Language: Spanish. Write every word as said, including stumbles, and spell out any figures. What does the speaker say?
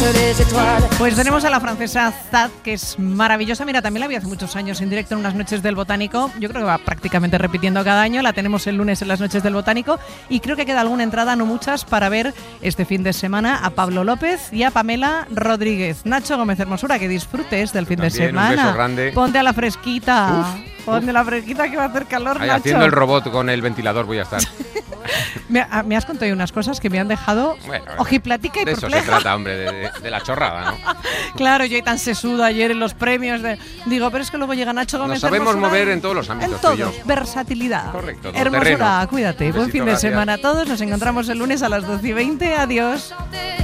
Pues tenemos a la francesa Zad, que es maravillosa. Mira, también la vi hace muchos años en directo en unas noches del Botánico. Yo creo que va prácticamente repitiendo cada año. La tenemos el lunes en las noches del Botánico. Y creo que queda alguna entrada, no muchas, para ver este fin de semana a Pablo López y a Pamela Rodríguez. Nacho Gómez Hermosura, que disfrutes del fin también, de semana. Un beso grande. Ponte a la fresquita. Uf, Ponte uf. a la fresquita, que va a hacer calor, Ahí, Nacho. haciendo el robot con el ventilador voy a estar. me, a, me has contado unas cosas que me han dejado Bueno, ojiplática y de eso perpleja. se trata, hombre, de, de, de la chorrada, ¿no? Claro, yo ahí tan sesuda ayer en los premios. De, digo, pero es que luego llega Nacho Gómez. Nos sabemos Hermosura, mover en todos los ámbitos. En todos, tú y yo. versatilidad. Correcto, Hermosura, terreno. cuídate. Un Buen besito, fin de gracias. semana a todos. Nos encontramos el lunes a las doce y veinte. Adiós.